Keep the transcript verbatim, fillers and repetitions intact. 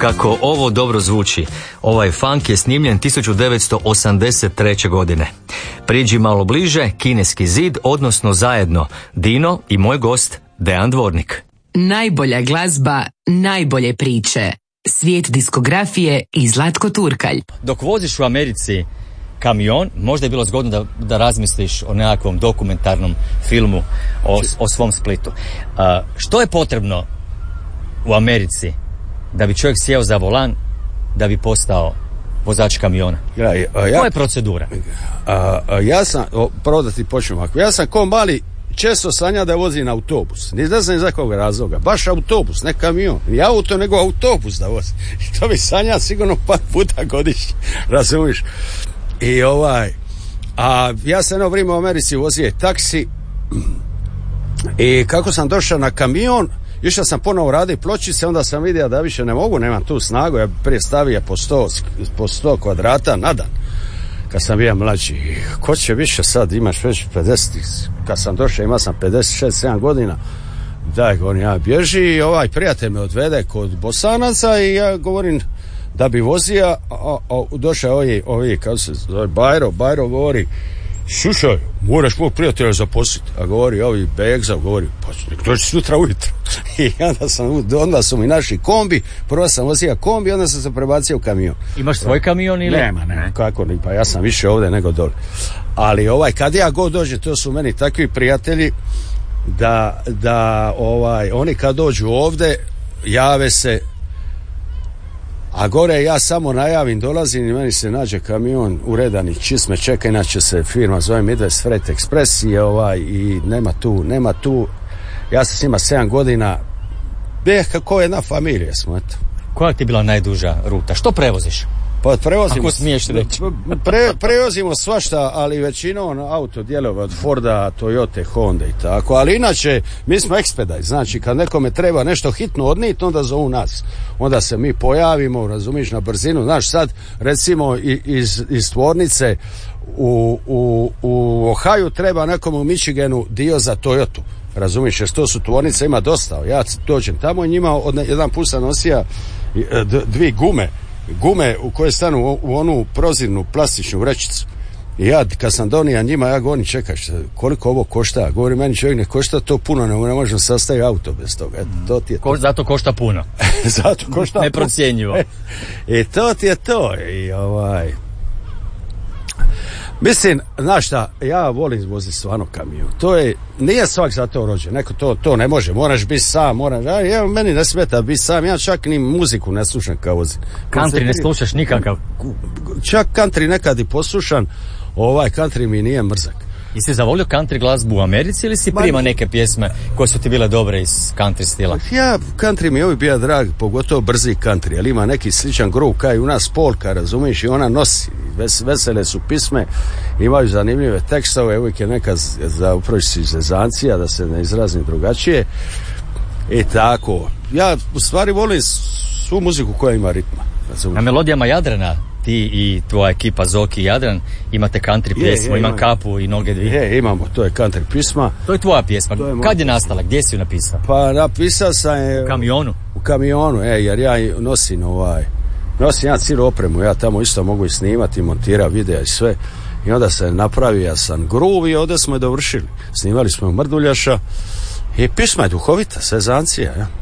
kako ovo dobro zvuči. Ovaj funk je snimljen tisuću devetsto osamdeset treće. godine. Priđi malo bliže, Kineski zid, odnosno zajedno, Dino i moj gost Dejan Dvornik. Najbolja glazba, najbolje priče. Svijet diskografije i Zlatko Turkalj. Dok voziš u Americi kamion, možda je bilo zgodno da, da razmisliš o nekakvom dokumentarnom filmu o, o svom Splitu. A, što je potrebno u Americi da bi čovjek sjeo za volan, da bi postao vozač kamiona? Ja, ja, Koja je procedura? A, a, ja sam, o, prvo da ti počnem ovako, ja sam ko mali često sanja da vozim autobus. Ne znam iz kakvog razloga. Baš autobus, ne kamion. Ni auto, nego autobus da vozim. I to mi sanja sigurno par puta godišnje. Razumiš? I ovaj... A ja sam jedno vrijeme u Americi vozio taksi i kako sam došao na kamion, išao sam ponovo raditi pločice, onda sam vidio da više ne mogu, nemam tu snagu, ja prije stavio po sto, po sto kvadrata na dan. Kad sam bio mlađi, ko će više sad, imaš već pedeset, kad sam došao imao sam pedeset šest sedam godina, daj, govorim, ja bježi i ovaj prijatelj me odvede kod Bosanaca i ja govorim da bi vozio, a, a, a došao ovi, ovi, kako se zove, Bajro, Bajro govori, slušaj, moraš mog prijatelja zaposliti, a govori ovi Begza, govori, pa nek dođi sutra ujutro. I onda sam, onda su mi naši kombi, prvo sam vozio kombi, onda sam se prebacio u kamion. Imaš svoj kamion ili? Nema, ne, kako ni, pa ja sam više ovdje nego dole. Ali ovaj, kad ja god dođem, to su meni takvi prijatelji da, da ovaj, oni kad dođu ovdje, jave se, a gore ja samo najavim, dolazim i meni se nađe kamion uredani, čist me čeka, inače se firma zove Midwest Freight Express i, ovaj, i nema tu, nema tu, ja sam s njima sedam godina, beh, kako jedna familija smo, eto. Koja ti je bila najduža ruta? Što prevoziš? Pa prevozimo, ako smiješ reći. Pre, prevozimo svašta, ali većinom auto dijelove od Forda, Toyota, Honda i tako, ali inače mi smo ekspedaj, znači kad nekome treba nešto hitno odnijeti, onda zovu nas, onda se mi pojavimo, razumiš, na brzinu, znaš sad recimo iz, iz tvornice u, u, u Ohio treba nekom u Michiganu dio za Toyotu, razumiš, jer to su tvornice, ima dosta, ja dođem tamo i njima od, jedan put sam nosija dvije gume gume u koje stanu u onu prozirnu plastičnu vrećicu. I ja kad sam donija njima, ja govorim, čekaj, koliko ovo košta? Govori meni, čovjek, ne košta to puno, ne, ne možemo sastaviti auto bez toga. Eto, to ti je to. Ko, zato košta puno. Zato košta puno. Neprocjenjivo. I to ti je to. I ovaj... Mislim, znaš šta, ja volim voziti stvarno kamion. To je, nije svak za to rođen. Neko to, to ne može, moraš biti sam, moraš, ja, ja, meni ne smeta biti sam, ja čak ni muziku ne slušam kao vozim. Country ne slušaš nikakav? Čak country nekad i poslušam, ovaj country mi nije mrzak. Jesi zavolio country glazbu u Americi ili si prima neke pjesme koje su ti bile dobre iz country stila? Ja, country mi je uvijek bio drag, pogotovo brzi country, ali ima neki sličan groove kao i u nas polka, razumiješ, i ona nosi, ves, vesele su pisme, imaju zanimljive tekstove, uvijek je neka za uproći zezancija, da se ne izrazim drugačije, i tako. Ja u stvari volim svu muziku koja ima ritma. Na melodijama Jadrana ti i tvoja ekipa Zoki i Jadran imate country pjesmu, imam kapu i noge dvije. Je, imamo, to je country pjesma. To je tvoja pjesma. Je kad je nastala? Gdje si ju napisao? Pa napisao sam je... U kamionu? U kamionu, e, jer ja nosim ovaj... Nosim ja cijelu opremu, ja tamo isto mogu i snimati, montirati videa i sve. I onda se napravio sam groove i ovdje smo je dovršili. Snimali smo Mrduljaša i pisma je duhovita, sezancija, ja.